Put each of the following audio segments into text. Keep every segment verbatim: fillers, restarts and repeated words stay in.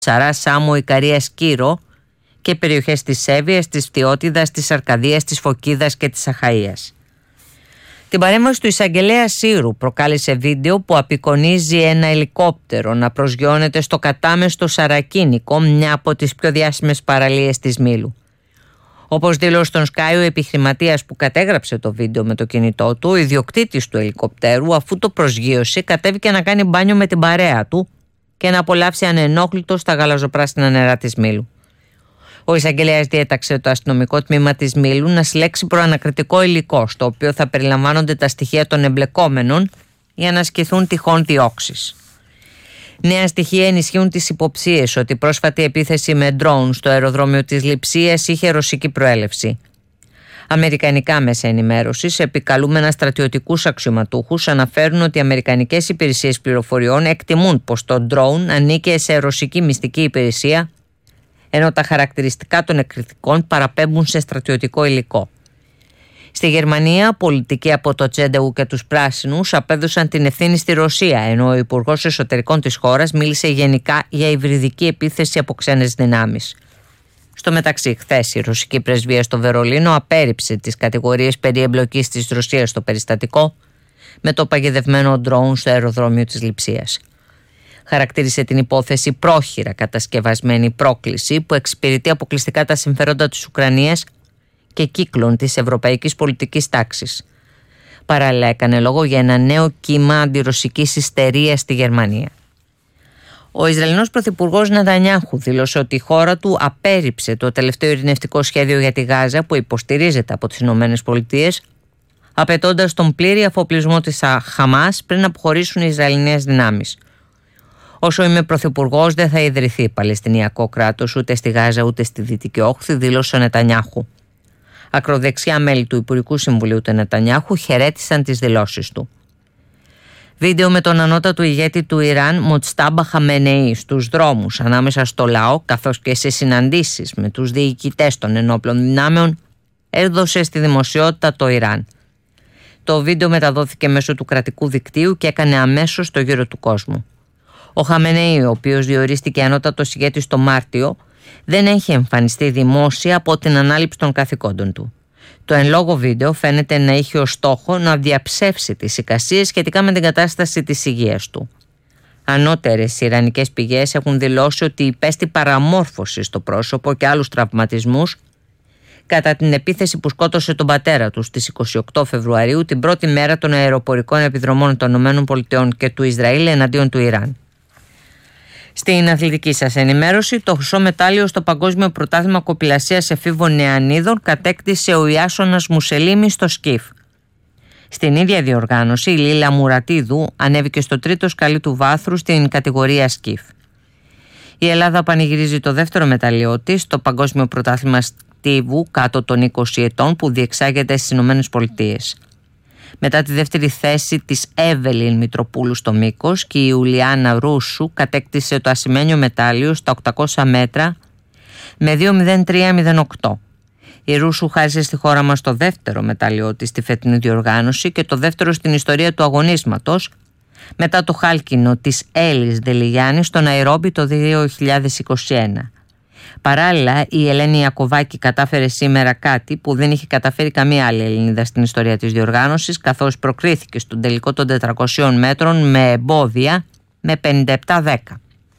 Σαρά, Σάμο, Ικαρίας, Κύρο και περιοχές της Σέβειας, της Φτιώτιδας, της Αρκαδίας, της Φωκίδας και της Αχαΐας. Την παρέμβαση του εισαγγελέα Σύρου προκάλεσε βίντεο που απεικονίζει ένα ελικόπτερο να προσγειώνεται στο κατάμεστο Σαρακίνικο, μια από τις πιο διάσημες παραλίες της Μήλου. Όπως δήλωσε στον Sky ο επιχειρηματίας που κατέγραψε το βίντεο με το κινητό του, ο ιδιοκτήτης του ελικοπτέρου, αφού το προσγείωσε, κατέβηκε να κάνει μπάνιο με την παρέα του και να απολαύσει ανενόχλητο στα γαλαζοπράσινα νερά της Μήλου. Ο εισαγγελέας διέταξε το αστυνομικό τμήμα της Μήλου να συλλέξει προανακριτικό υλικό, στο οποίο θα περιλαμβάνονται τα στοιχεία των εμπλεκόμενων για να ασκηθούν τυχόν διώξεις. Νέα στοιχεία ενισχύουν τις υποψίες ότι η πρόσφατη επίθεση με ντρόουν στο αεροδρόμιο της Λειψίας είχε ρωσική προέλευση. Αμερικανικά μέσα ενημέρωσης, επικαλούμενα στρατιωτικούς αξιωματούχους, αναφέρουν ότι οι αμερικανικές υπηρεσίες πληροφοριών εκτιμούν πως το ντρόουν ανήκε σε ρωσική μυστική υπηρεσία, ενώ τα χαρακτηριστικά των εκρηκτικών παραπέμπουν σε στρατιωτικό υλικό. Στη Γερμανία, πολιτικοί από το Τσέντεου και τους Πράσινους απέδωσαν την ευθύνη στη Ρωσία, ενώ ο Υπουργός Εσωτερικών της χώρας μίλησε γενικά για υβριδική επίθεση από ξένες δυνάμεις. Στο μεταξύ, χθες η ρωσική πρεσβεία στο Βερολίνο απέρριψε τις κατηγορίες περί εμπλοκής της Ρωσίας στο περιστατικό με το παγιδευμένο ντρόουν στο αεροδρόμιο της Λειψίας. Χαρακτήρισε την υπόθεση πρόχειρα κατασκευασμένη πρόκληση που εξυπηρετεί αποκλειστικά τα συμφέροντα της Ουκρανίας και κύκλων της ευρωπαϊκής πολιτικής τάξης. Παράλληλα έκανε λόγο για ένα νέο κύμα αντιρωσικής ιστερίας στη Γερμανία. Ο Ισραηλινός πρωθυπουργός Νετανιάχου δήλωσε ότι η χώρα του απέρριψε το τελευταίο ειρηνευτικό σχέδιο για τη Γάζα που υποστηρίζεται από τις Ηνωμένες Πολιτείες, απαιτώντας τον πλήρη αφοπλισμό της Χαμάς πριν αποχωρήσουν οι Ισραηλινές δυνάμεις. Όσο είμαι πρωθυπουργός, δεν θα ιδρυθεί Παλαιστινιακό κράτος ούτε στη Γάζα ούτε στη Δυτική Όχθη, δήλωσε ο Νετανιάχου. Ακροδεξιά μέλη του Υπουργικού Συμβουλίου του Νετανιάχου χαιρέτησαν τις δηλώσεις του. Βίντεο με τον ανώτατο ηγέτη του Ιράν, Μοτστάμπα Χαμενεή, στους δρόμους ανάμεσα στο λαό, καθώς και σε συναντήσεις με τους διοικητές των ενόπλων δυνάμεων, έδωσε στη δημοσιότητα το Ιράν. Το βίντεο μεταδόθηκε μέσω του κρατικού δικτύου και έκανε αμέσως το γύρο του κόσμου. Ο Χαμενεή, ο οποίος διορίστηκε ανώτατος ηγέτης το Μάρτιο, δεν έχει εμφανιστεί δημόσια από την ανάληψη των καθηκόντων του. Το εν λόγω βίντεο φαίνεται να είχε ως στόχο να διαψεύσει τις εικασίες σχετικά με την κατάσταση της υγείας του. Ανώτερες ιρανικές πηγές έχουν δηλώσει ότι υπέστη παραμόρφωση στο πρόσωπο και άλλους τραυματισμούς κατά την επίθεση που σκότωσε τον πατέρα του στις είκοσι οκτώ Φεβρουαρίου, την πρώτη μέρα των αεροπορικών επιδρομών των ΗΠΑ και του Ισραήλ εναντίον του Ιράν. Στην αθλητική σας ενημέρωση, το χρυσό μετάλλιο στο Παγκόσμιο Πρωτάθλημα Κοπηλασίας Εφήβων Νεανίδων κατέκτησε ο Ιάσονας Μουσελίμης στο σκιφ. Στην ίδια διοργάνωση, η Λίλα Μουρατίδου ανέβηκε στο τρίτο σκαλί του βάθρου στην κατηγορία σκιφ. Η Ελλάδα πανηγυρίζει το δεύτερο μετάλλιό της στο Παγκόσμιο Πρωτάθλημα Στίβου κάτω των είκοσι ετών που διεξάγεται στις ΗΠΑ. Μετά τη δεύτερη θέση της Εύελιν Μητροπούλου στο μήκος και η Ιουλιάνα Ρούσου κατέκτησε το ασημένιο μετάλλιο στα οκτακόσια μέτρα με δύο μηδέν τρία μηδέν οκτώ. Η Ρούσου χάρισε στη χώρα μας το δεύτερο μετάλλιό της στη φετινή διοργάνωση και το δεύτερο στην ιστορία του αγωνίσματος μετά το χάλκινο της Έλλης Δελιγιάννη στο Ναϊρόμπι το δύο χιλιάδες είκοσι ένα. Παράλληλα, η Ελένη Ιακωβάκη κατάφερε σήμερα κάτι που δεν είχε καταφέρει καμία άλλη Ελληνίδα στην ιστορία της διοργάνωσης, καθώς προκρίθηκε στον τελικό των τετρακοσίων μέτρων με εμπόδια με πενήντα επτά δέκα.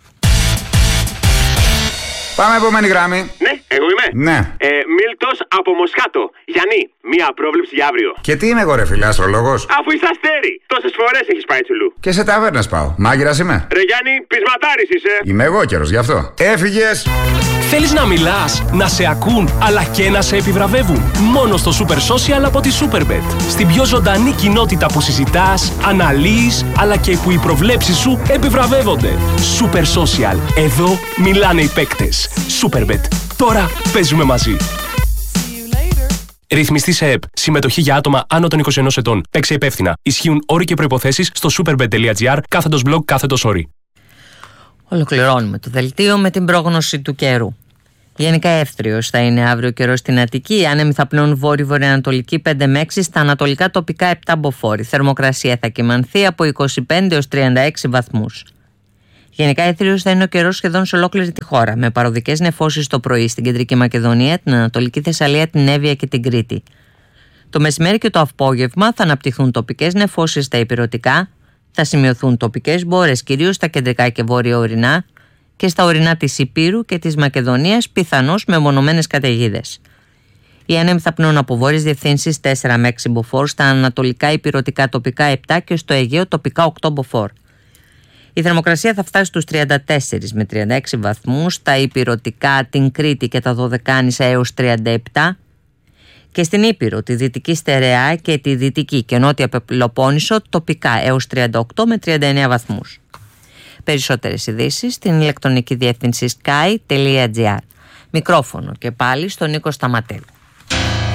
Πάμε επόμενη γράμμη. Ναι, εγώ είμαι. Ναι. Ε, Μίλτος από Μοσχάτο. Γιάννη, μία πρόβλεψη για αύριο. Και τι είμαι εγώ, ρε φίλε, αστρολόγος? Αφού είσαι αστέρι, τόσες φορές έχεις πάει τσουλού. Και σε ταβέρνες πάω. Μάγειρας είμαι. Ρε Γιάννη, πεισματάρης είσαι. Είμαι εγώ καιρός γι' αυτό. Έφυγες. Θέλεις να μιλάς, να σε ακούν, αλλά και να σε επιβραβεύουν? Μόνο στο Super Social από τη Superbet. Στην πιο ζωντανή κοινότητα που συζητάς, αναλύεις, αλλά και που οι προβλέψεις σου επιβραβεύονται. Super Social. Εδώ μιλάνε οι παίκτες. Superbet. Τώρα παίζουμε μαζί. Ρυθμιστή σε ΕΠ. Συμμετοχή για άτομα άνω των είκοσι ενός ετών. Παίξε υπεύθυνα. Ισχύουν όροι και προϋποθέσεις στο superbet.gr κάθετος blog κάθετος όροι. Ολοκληρώνουμε το δελτίο με την πρόγνωση του καιρού. Γενικά εύθριος θα είναι αύριο καιρός στην Αττική. Άνεμοι θα πνέουν βόρειο-βορειοανατολική πέντε με έξι, στα ανατολικά τοπικά επτά μποφόρ. Θερμοκρασία θα κυμανθεί από είκοσι πέντε έως τριάντα έξι βαθμούς. Γενικά έθριος θα είναι ο καιρός σχεδόν σε ολόκληρη τη χώρα, με παροδικές νεφώσεις το πρωί στην Κεντρική Μακεδονία, την Ανατολική Θεσσαλία, την Εύβοια και την Κρήτη. Το μεσημέρι και το απόγευμα θα αναπτυχθούν τοπικές νεφώσεις στα ηπειρωτικά, θα σημειωθούν τοπικές μπόρες κυρίως στα κεντρικά και βόρεια ορεινά και στα ορεινά της Ηπείρου και της Μακεδονίας, πιθανώς με μονομένες καταιγίδες. Οι άνεμοι θα πνέουν από βόρειες διευθύνσεις τέσσερα με έξι μποφόρ, στα ανατολικά ηπειρωτικά τοπικά επτά και στο Αιγαίο τοπικά οκτώ μποφόρ. Η θερμοκρασία θα φτάσει στους τριάντα τέσσερα με τριάντα έξι βαθμούς, στα ηπειρωτικά, την Κρήτη και τα Δωδεκάνησα έως τριάντα επτά και στην Ήπειρο, τη Δυτική Στερεά και τη Δυτική και Νότια Πελοπόννησο τοπικά έως τριάντα οκτώ με τριάντα εννέα βαθμούς. Περισσότερες ειδήσεις στην ηλεκτρονική διεύθυνση sky τελεία gr. Μικρόφωνο και πάλι στον Νίκο Σταματέλου.